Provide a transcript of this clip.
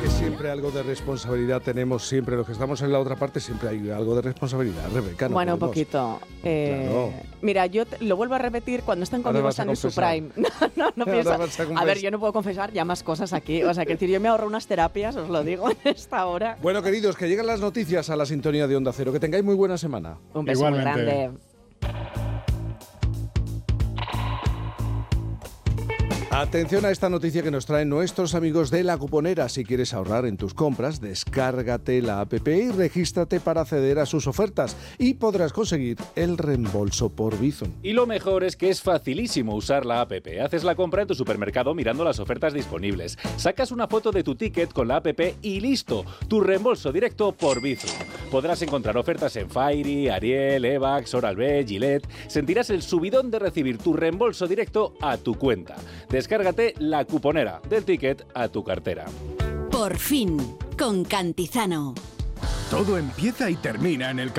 siempre algo de responsabilidad tenemos, siempre los que estamos en la otra parte, siempre hay algo de responsabilidad, Rebeca. No bueno, podemos. un poquito. Claro. Mira, yo lo vuelvo a repetir, cuando están conmigo están en su prime. No pienso. A ver, yo no puedo confesar ya más cosas aquí. O sea, que decir, yo me ahorro unas terapias, os lo digo en esta hora. Bueno, queridos, que llegan las noticias a la sintonía de Onda Cero. Que tengáis muy buena semana. Un beso muy grande. Atención a esta noticia que nos traen nuestros amigos de La Cuponera. Si quieres ahorrar en tus compras, descárgate la app y regístrate para acceder a sus ofertas y podrás conseguir el reembolso por Bizum. Y lo mejor es que es facilísimo usar la app. Haces la compra en tu supermercado mirando las ofertas disponibles. Sacas una foto de tu ticket con la app y listo, tu reembolso directo por Bizum. Podrás encontrar ofertas en Fairy, Ariel, Evax, Oral-B, Gillette. Sentirás el subidón de recibir tu reembolso directo a tu cuenta. Descárgate La Cuponera, del ticket a tu cartera. Por fin, con Cantizano. Todo empieza y termina en el